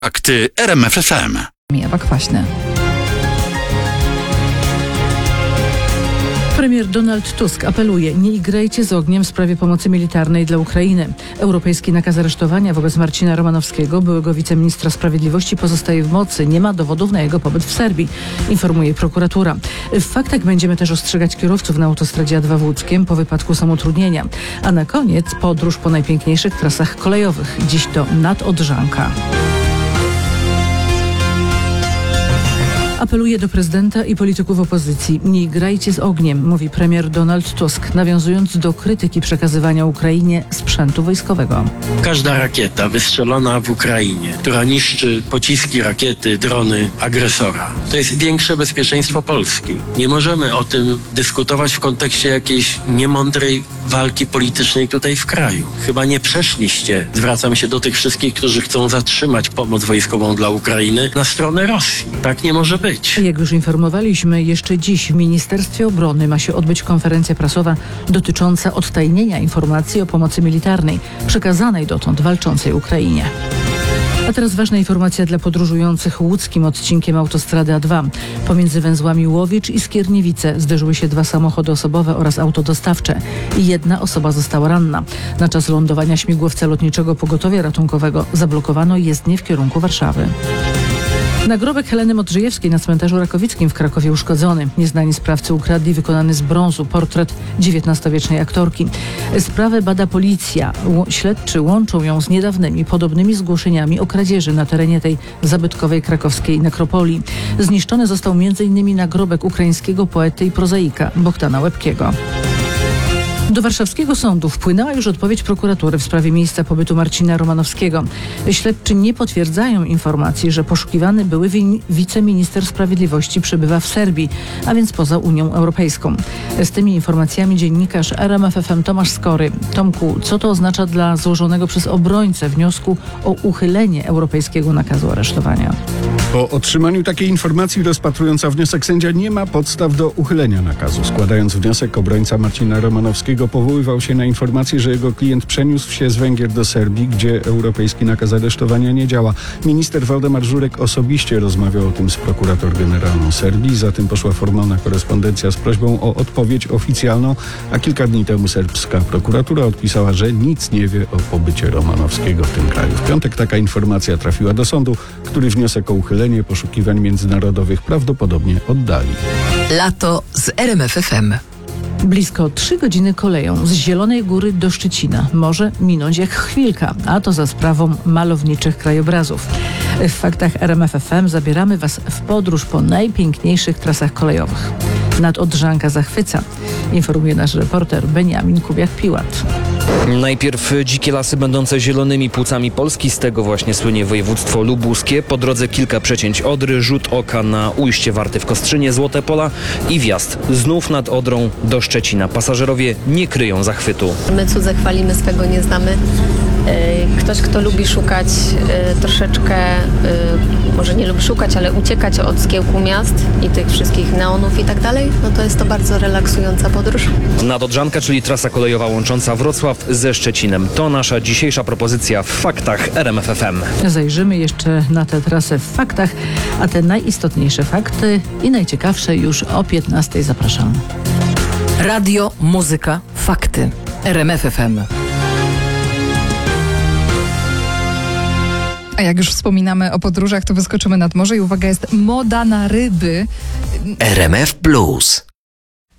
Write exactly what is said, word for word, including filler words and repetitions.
Akty R M F F M. Ewa Kwaśny. Premier Donald Tusk apeluje: nie igrajcie z ogniem w sprawie pomocy militarnej dla Ukrainy. Europejski nakaz aresztowania wobec Marcina Romanowskiego, byłego wiceministra sprawiedliwości, pozostaje w mocy. Nie ma dowodów na jego pobyt w Serbii, informuje prokuratura. W faktach będziemy też ostrzegać kierowców na autostradzie A dwa w Łódzkiem po wypadku samotrudnienia. A na koniec podróż po najpiękniejszych trasach kolejowych. Dziś do Nadodrzanka. Apeluje do prezydenta i polityków opozycji: nie grajcie z ogniem, mówi premier Donald Tusk, nawiązując do krytyki przekazywania Ukrainie sprzętu wojskowego. Każda rakieta wystrzelona w Ukrainie, która niszczy pociski, rakiety, drony agresora, to jest większe bezpieczeństwo Polski. Nie możemy o tym dyskutować w kontekście jakiejś niemądrej walki politycznej tutaj w kraju. Chyba nie przeszliście, zwracam się do tych wszystkich, którzy chcą zatrzymać pomoc wojskową dla Ukrainy, na stronę Rosji. Tak nie może być. Jak już informowaliśmy, jeszcze dziś w Ministerstwie Obrony ma się odbyć konferencja prasowa dotycząca odtajnienia informacji o pomocy militarnej przekazanej dotąd walczącej Ukrainie. A teraz ważna informacja dla podróżujących łódzkim odcinkiem autostrady A dwa. Pomiędzy węzłami Łowicz i Skierniewice zderzyły się dwa samochody osobowe oraz auto dostawcze. I jedna osoba została ranna. Na czas lądowania śmigłowca lotniczego pogotowia ratunkowego zablokowano jezdnię w kierunku Warszawy. Nagrobek Heleny Modrzejewskiej na cmentarzu Rakowickim w Krakowie uszkodzony. Nieznani sprawcy ukradli wykonany z brązu portret dziewiętnastowiecznej aktorki. Sprawę bada policja. Śledczy łączą ją z niedawnymi podobnymi zgłoszeniami o kradzieży na terenie tej zabytkowej krakowskiej nekropolii. Zniszczony został między innymi nagrobek ukraińskiego poety i prozaika Bohdana Łebkiego. Do warszawskiego sądu wpłynęła już odpowiedź prokuratury w sprawie miejsca pobytu Marcina Romanowskiego. Śledczy nie potwierdzają informacji, że poszukiwany były wi- wiceminister sprawiedliwości przebywa w Serbii, a więc poza Unią Europejską. Z tymi informacjami dziennikarz R M F F M Tomasz Skory. Tomku, co to oznacza dla złożonego przez obrońcę wniosku o uchylenie europejskiego nakazu aresztowania? Po otrzymaniu takiej informacji rozpatrująca wniosek sędzia nie ma podstaw do uchylenia nakazu. Składając wniosek, obrońca Marcina Romanowskiego powoływał się na informację, że jego klient przeniósł się z Węgier do Serbii, gdzie europejski nakaz aresztowania nie działa. Minister Waldemar Żurek osobiście rozmawiał o tym z prokurator generalną Serbii. Za tym poszła formalna korespondencja z prośbą o odpowiedź oficjalną, a kilka dni temu serbska prokuratura odpisała, że nic nie wie o pobycie Romanowskiego w tym kraju. W piątek taka informacja trafiła do sądu, który wniosek o uchylenie poszukiwań międzynarodowych prawdopodobnie oddali. Lato z R M F F M. Blisko trzy godziny koleją z Zielonej Góry do Szczecina może minąć jak chwilka, a to za sprawą malowniczych krajobrazów. W faktach R M F F M zabieramy Was w podróż po najpiękniejszych trasach kolejowych. Nadodrzanka zachwyca, informuje nasz reporter Beniamin Kubiak-Piłat. Najpierw dzikie lasy będące zielonymi płucami Polski, z tego właśnie słynie województwo lubuskie. Po drodze kilka przecięć Odry, rzut oka na ujście Warty w Kostrzynie, Złote Pola i wjazd znów nad Odrą do Szczecina. Pasażerowie nie kryją zachwytu. My cudze chwalimy, swego nie znamy. Ktoś, kto lubi szukać troszeczkę, może nie lubi szukać, ale uciekać od zgiełku miast i tych wszystkich neonów i tak dalej, no to jest to bardzo relaksująca podróż. Nadodrzanka, czyli trasa kolejowa łącząca Wrocław ze Szczecinem. To nasza dzisiejsza propozycja w faktach R M F F M. Zajrzymy jeszcze na tę trasę w faktach, a te najistotniejsze fakty i najciekawsze już o piętnastej. Zapraszam. Radio, muzyka, fakty. R M F F M. A jak już wspominamy o podróżach, to wyskoczymy nad morze i uwaga, jest moda na ryby. R M F Plus.